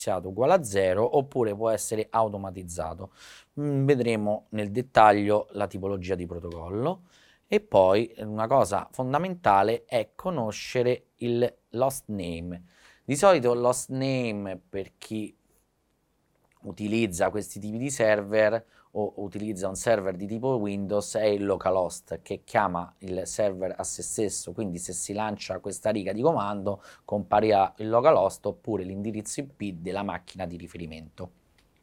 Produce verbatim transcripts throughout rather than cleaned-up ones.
uguale a zero oppure può essere automatizzato. Mm, vedremo nel dettaglio la tipologia di protocollo. E poi una cosa fondamentale è conoscere il lost name. Di solito lost name, per chi utilizza questi tipi di server o utilizza un server di tipo Windows, è il localhost, che chiama il server a se stesso. Quindi se si lancia questa riga di comando comparirà il localhost oppure l'indirizzo I P della macchina di riferimento.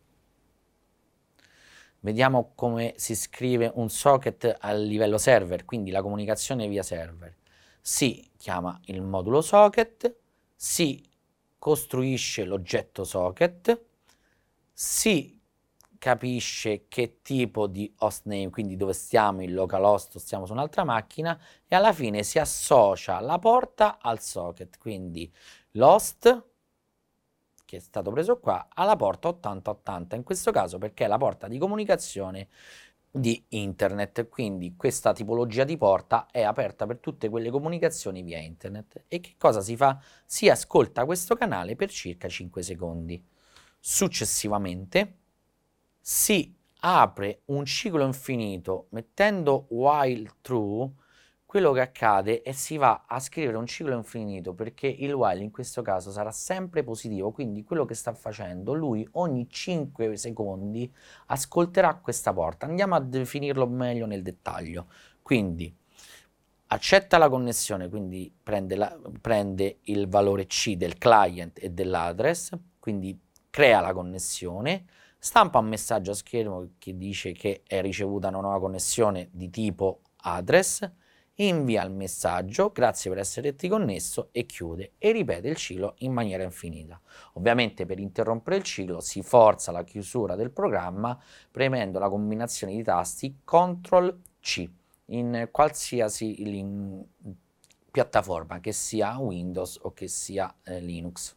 Vediamo come si scrive un socket a livello server, quindi la comunicazione via server. Si chiama il modulo socket, si costruisce l'oggetto socket, si capisce che tipo di hostname, quindi dove stiamo, il localhost o stiamo su un'altra macchina, e alla fine si associa la porta al socket, quindi l'host, che è stato preso qua, alla porta ottanta ottanta, in questo caso perché è la porta di comunicazione di internet, quindi questa tipologia di porta è aperta per tutte quelle comunicazioni via internet. E che cosa si fa? Si ascolta questo canale per circa cinque secondi. Successivamente si apre un ciclo infinito mettendo while true. Quello che accade è si va a scrivere un ciclo infinito perché il while in questo caso sarà sempre positivo, quindi quello che sta facendo lui ogni cinque secondi ascolterà questa porta. Andiamo a definirlo meglio nel dettaglio. Quindi accetta la connessione, quindi prende, la, prende il valore C del client e dell'address, quindi crea la connessione, stampa un messaggio a schermo che dice che è ricevuta una nuova connessione di tipo address, invia il messaggio, grazie per esserti connesso, e chiude e ripete il ciclo in maniera infinita. Ovviamente per interrompere il ciclo si forza la chiusura del programma premendo la combinazione di tasti control C in qualsiasi in piattaforma, che sia Windows o che sia eh, Linux.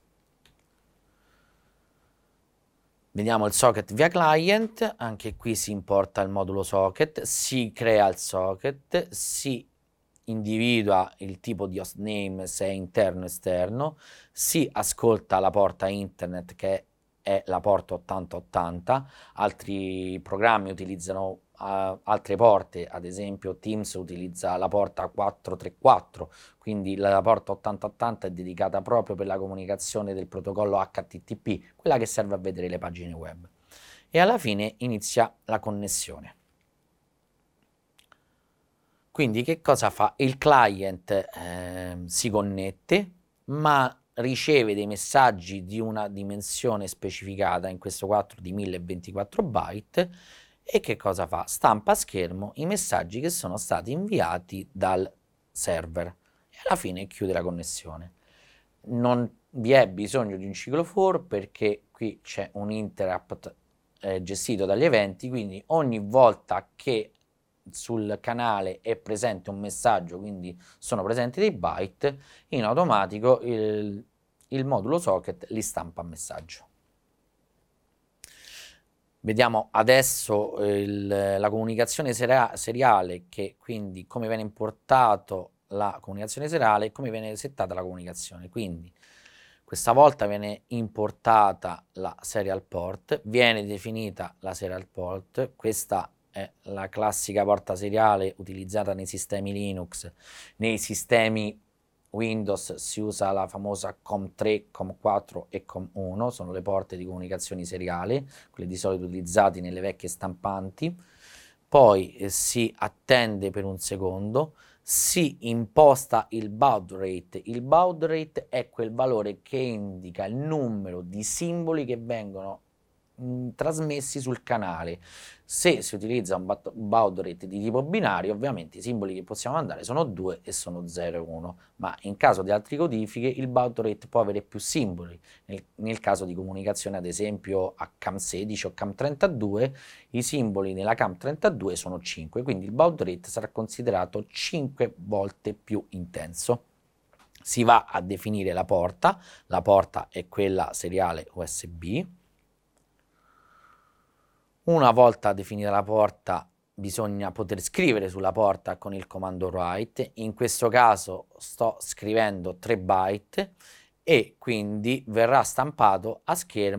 Vediamo il socket via client, anche qui si importa il modulo socket, si crea il socket, si individua il tipo di hostname se è interno o esterno, si ascolta la porta internet che è la porta ottanta ottanta, altri programmi utilizzano uh, altre porte, ad esempio Teams utilizza la porta quattrocentotrentaquattro, quindi la porta ottanta ottanta è dedicata proprio per la comunicazione del protocollo H T T P, quella che serve a vedere le pagine web. E alla fine inizia la connessione. Quindi che cosa fa? Il client eh, si connette, ma riceve dei messaggi di una dimensione specificata, in questo quattro di mille ventiquattro byte, e che cosa fa? Stampa a schermo i messaggi che sono stati inviati dal server e alla fine chiude la connessione. Non vi è bisogno di un ciclo for perché qui c'è un interrupt eh, gestito dagli eventi, quindi ogni volta che sul canale è presente un messaggio, quindi sono presenti dei byte, in automatico il, il modulo socket li stampa a messaggio. Vediamo adesso il, la comunicazione sera, seriale, che quindi come viene importato la comunicazione seriale e come viene settata la comunicazione. Quindi questa volta viene importata la serial port, viene definita la serial port, questa è la classica porta seriale utilizzata nei sistemi Linux, nei sistemi Windows si usa la famosa com tre, com quattro e com uno, sono le porte di comunicazione seriale, quelle di solito utilizzate nelle vecchie stampanti. Poi eh, si attende per un secondo, si imposta il baud rate. Il baud rate è quel valore che indica il numero di simboli che vengono mh, trasmessi sul canale. Se si utilizza un baud rate di tipo binario, ovviamente i simboli che possiamo mandare sono due e sono zero e uno, ma in caso di altre codifiche il baud rate può avere più simboli. Nel, nel caso di comunicazione, ad esempio a cam sedici o cam trentadue, i simboli nella cam trentadue sono cinque, quindi il baud rate sarà considerato cinque volte più intenso. Si va a definire la porta, la porta è quella seriale U S B. Una volta definita la porta bisogna poter scrivere sulla porta con il comando write, in questo caso sto scrivendo tre byte e quindi verrà stampato a schermo